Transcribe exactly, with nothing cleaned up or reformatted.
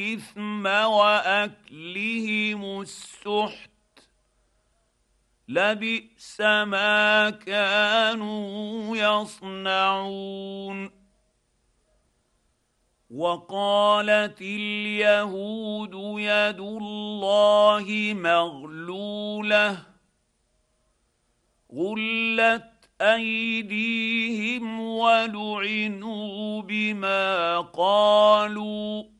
الإثم وأكلهم السحت لبئس ما كانوا يصنعون. وقالت اليهود يد الله مغلولة غلت أيديهم ولعنوا بما قالوا